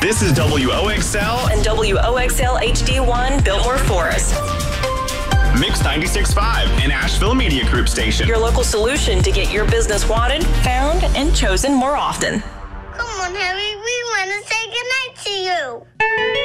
This is WOXL and WOXL HD1 Biltmore Forest. Mix 96.5, an Asheville Media Group station. Your local solution to get your business wanted, found, and chosen more often. Come on, Harry. We want to say goodnight to you.